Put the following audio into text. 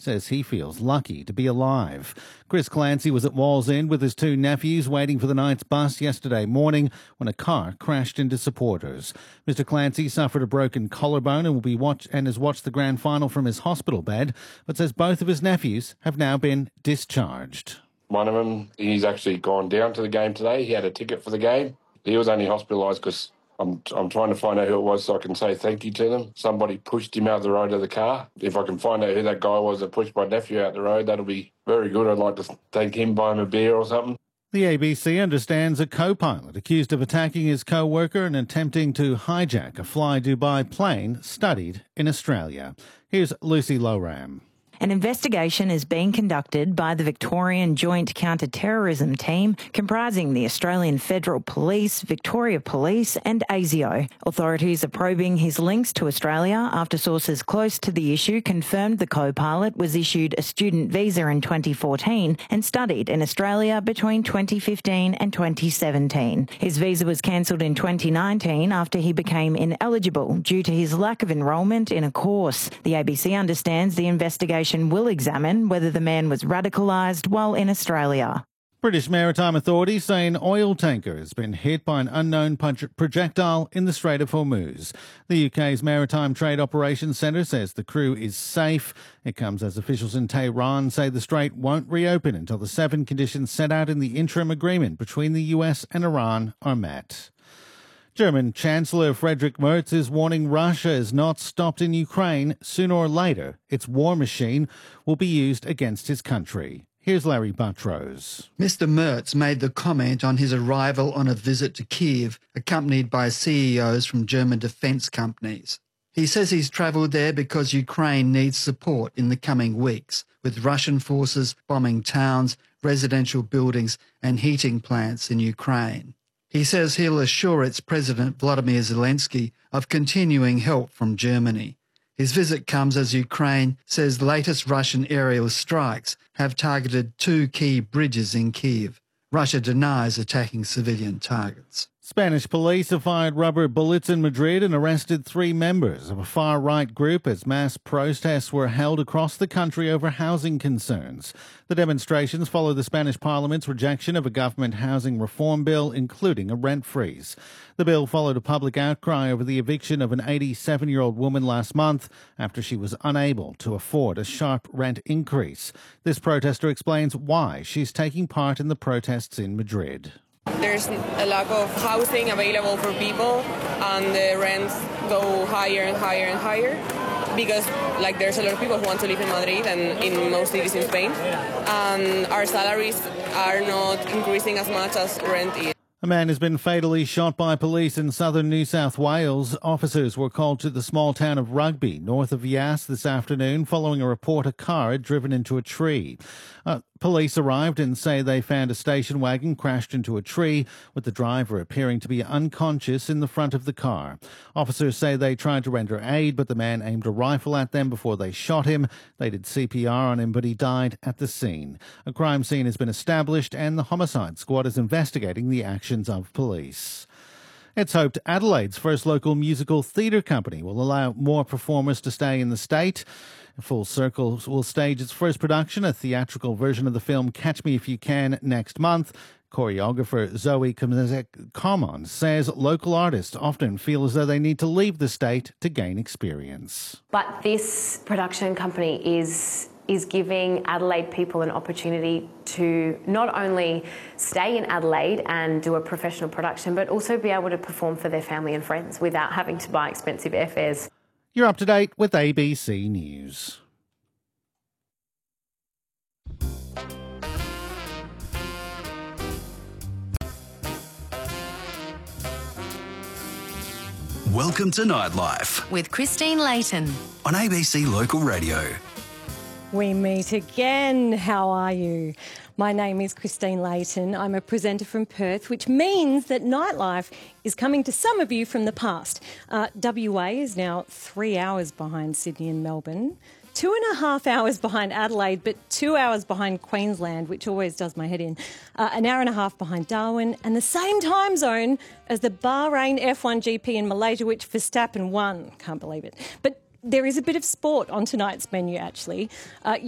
says he feels lucky to be alive. Chris Clancy was at Wallsend with his two nephews waiting for the night's bus yesterday morning when a car crashed into supporters. Mr. Clancy suffered a broken collarbone and has watched the grand final from his hospital bed, but says both of his nephews have now been discharged. One of them, he's actually gone down to the game today. He had a ticket for the game. He was only hospitalised because I'm trying to find out who it was so I can say thank you to them. Somebody pushed him out the road of the car. If I can find out who that guy was that pushed my nephew out the road, that'll be very good. I'd like to thank him, buy him a beer or something. The ABC understands a co-pilot accused of attacking his co-worker and attempting to hijack a Fly Dubai plane studied in Australia. Here's Lucy Lowram. An investigation is being conducted by the Victorian Joint Counter-Terrorism Team, comprising the Australian Federal Police, Victoria Police and ASIO. Authorities are probing his links to Australia after sources close to the issue confirmed the co-pilot was issued a student visa in 2014 and studied in Australia between 2015 and 2017. His visa was cancelled in 2019 after he became ineligible due to his lack of enrolment in a course. The ABC understands the investigation will examine whether the man was radicalised while in Australia. British maritime authorities say an oil tanker has been hit by an unknown projectile in the Strait of Hormuz. The UK's Maritime Trade Operations Centre says the crew is safe. It comes as officials in Tehran say the strait won't reopen until the 7 conditions set out in the interim agreement between the US and Iran are met. German Chancellor Friedrich Merz is warning Russia is not stopped in Ukraine. Sooner or later, its war machine will be used against his country. Here's Larry Buttrose. Mr. Merz made the comment on his arrival on a visit to Kyiv, accompanied by CEOs from German defence companies. He says he's travelled there because Ukraine needs support in the coming weeks, with Russian forces bombing towns, residential buildings and heating plants in Ukraine. He says he'll assure its President Volodymyr Zelensky of continuing help from Germany. His visit comes as Ukraine says latest Russian aerial strikes have targeted 2 key bridges in Kyiv. Russia denies attacking civilian targets. Spanish police have fired rubber bullets in Madrid and arrested 3 members of a far-right group as mass protests were held across the country over housing concerns. The demonstrations follow the Spanish Parliament's rejection of a government housing reform bill, including a rent freeze. The bill followed a public outcry over the eviction of an 87-year-old woman last month after she was unable to afford a sharp rent increase. This protester explains why she's taking part in the protests in Madrid. There's a lack of housing available for people and the rents go higher and higher and higher because there's a lot of people who want to live in Madrid and in most cities in Spain, and our salaries are not increasing as much as rent is. A man has been fatally shot by police in southern New South Wales. Officers were called to the small town of Rugby, north of Yass, this afternoon, following a report a car had driven into a tree. Police arrived and say they found a station wagon crashed into a tree, with the driver appearing to be unconscious in the front of the car. Officers say they tried to render aid, but the man aimed a rifle at them before they shot him. They did CPR on him, but he died at the scene. A crime scene has been established, and the homicide squad is investigating the actions of police. It's hoped Adelaide's first local musical theatre company will allow more performers to stay in the state. Full Circle will stage its first production, a theatrical version of the film Catch Me If You Can, next month. Choreographer Zoe Common says local artists often feel as though they need to leave the state to gain experience. But this production company is giving Adelaide people an opportunity to not only stay in Adelaide and do a professional production, but also be able to perform for their family and friends without having to buy expensive airfares. You're up to date with ABC News. Welcome to Nightlife with Christine Layton on ABC Local Radio. We meet again. How are you? My name is Christine Layton. I'm a presenter from Perth, which means that Nightlife is coming to some of you from the past. WA is now 3 hours behind Sydney and Melbourne, 2.5 hours behind Adelaide, but 2 hours behind Queensland, which always does my head in, an hour and a half behind Darwin, and the same time zone as the Bahrain F1 GP in Malaysia, which Verstappen won. Can't believe it. But there is a bit of sport on tonight's menu, actually.